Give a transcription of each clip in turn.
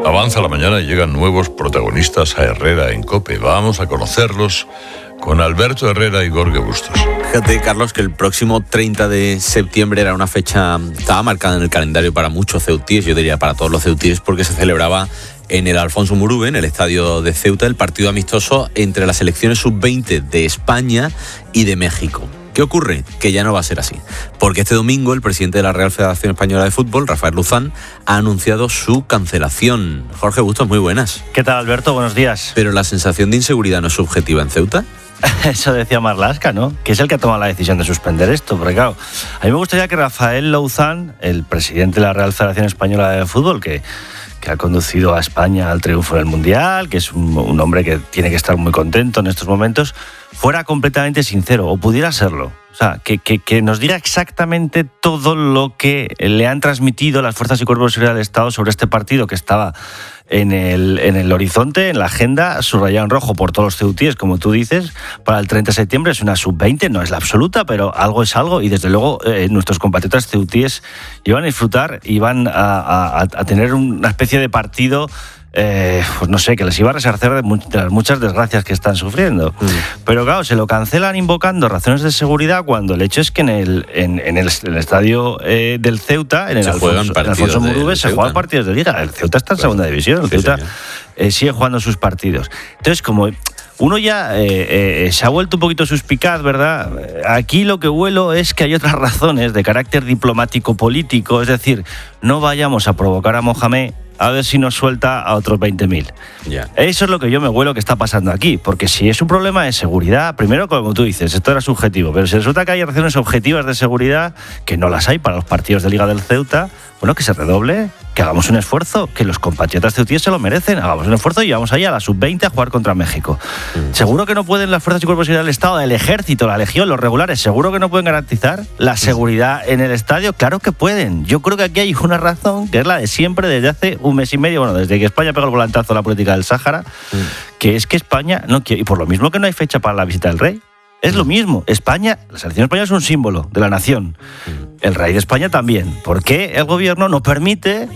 Avanza la mañana y llegan nuevos protagonistas a Herrera en COPE. Vamos a conocerlos con Alberto Herrera y Jorge Bustos. Fíjate, Carlos, que el próximo 30 de septiembre era una fecha, estaba marcada en el calendario para muchos ceutíes, yo diría para todos los ceutíes, porque se celebraba en el Alfonso Murube, en el estadio de Ceuta, el partido amistoso entre las selecciones sub-20 de España y de México. ¿Qué ocurre? Que ya no va a ser así. Porque este domingo el presidente de la Real Federación Española de Fútbol, Rafael Luzán, ha anunciado su cancelación. Jorge Bustos, muy buenas. ¿Qué tal, Alberto? Buenos días. ¿Pero la sensación de inseguridad no es subjetiva en Ceuta? Eso decía Marlaska, ¿no? Que es el que ha tomado la decisión de suspender esto. Porque claro, a mí me gustaría que Rafael Luzán, el presidente de la Real Federación Española de Fútbol, que ha conducido a España al triunfo en el Mundial, que es un hombre que tiene que estar muy contento en estos momentos, fuera completamente sincero, o pudiera serlo. O sea, que nos diga exactamente todo lo que le han transmitido las fuerzas y cuerpos de seguridad del Estado sobre este partido que estaba en el horizonte, en la agenda, subrayado en rojo por todos los ceutíes, como tú dices, para el 30 de septiembre. Es una sub-20, no es la absoluta, pero algo es algo, y desde luego nuestros compatriotas ceutíes iban a disfrutar, iban a tener una especie de partido, pues no sé, que les iba a resarcer de las muchas desgracias que están sufriendo. Pero claro, se lo cancelan invocando razones de seguridad, cuando el hecho es que en el estadio del Ceuta, en el Alfonso Murube, se juegan partidos de liga. El Ceuta está en segunda división, el Ceuta sigue jugando sus partidos. Entonces, como uno ya se ha vuelto un poquito suspicaz, ¿verdad? Aquí lo que huelo es que hay otras razones de carácter diplomático-político, es decir, no vayamos a provocar a Mohamed a ver si nos suelta a otros 20.000. Yeah. Eso es lo que yo me huelo que está pasando aquí, porque si es un problema de seguridad, primero, como tú dices, esto era subjetivo, pero si resulta que hay razones objetivas de seguridad, que no las hay para los partidos de Liga del Ceuta, bueno, que se redoble, que hagamos un esfuerzo, que los compatriotas ceutíes se lo merecen, hagamos un esfuerzo y vamos allá a la sub-20 a jugar contra México. Seguro que no pueden las fuerzas y cuerpos de seguridad del Estado, el ejército, la legión, los regulares, seguro que no pueden garantizar la seguridad en el estadio. Claro que pueden. Yo creo que aquí hay una razón, que es la de siempre, desde hace un mes y medio, bueno, desde que España pegó el volantazo a la política del Sáhara, que es que España no quiere, y por lo mismo que no hay fecha para la visita del rey. Es lo mismo. España, la selección española es un símbolo de la nación. El rey de España también. ¿Por qué el gobierno no permite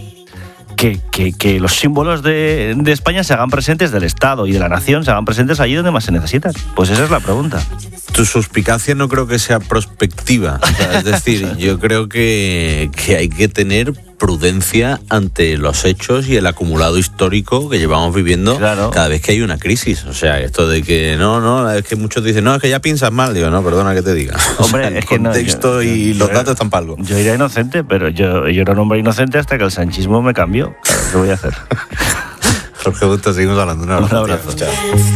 que los símbolos de España se hagan presentes, del Estado y de la nación, se hagan presentes allí donde más se necesitan? Pues esa es la pregunta. Tu suspicacia no creo que sea prospectiva. O sea, es decir, yo creo que hay que tener prudencia ante los hechos y el acumulado histórico que llevamos viviendo cada vez que hay una crisis. O sea, esto de que no, es que muchos dicen, no, es que ya piensas mal. Digo, no, perdona que te diga. Hombre, o sea, es que el contexto y los datos están para algo. Yo era inocente, pero yo era un hombre inocente hasta que el sanchismo me cambió. Claro, ¿qué voy a hacer? Jorge Bustos, seguimos hablando. Un abrazo. Chao.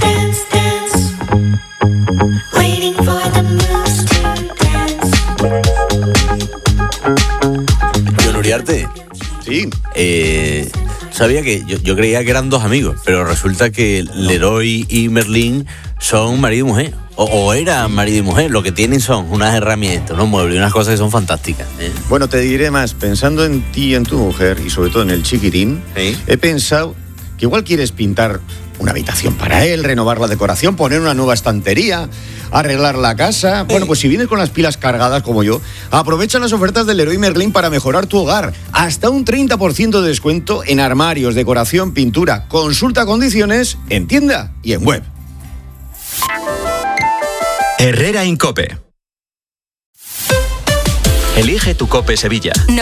John Uriarte. Sí. Sabía que yo creía que eran dos amigos, pero resulta que Leroy y Merlín son marido y mujer. O eran marido y mujer. Lo que tienen son unas herramientas, unos muebles y unas cosas que son fantásticas. Bueno, te diré más. Pensando en ti y en tu mujer, y sobre todo en el chiquitín, he pensado que igual quieres pintar una habitación para él, renovar la decoración, poner una nueva estantería, arreglar la casa. Bueno, pues si vienes con las pilas cargadas como yo, aprovecha las ofertas del Leroy Merlin para mejorar tu hogar. Hasta un 30% de descuento en armarios, decoración, pintura. Consulta condiciones en tienda y en web. Herrera en COPE. Elige tu COPE Sevilla.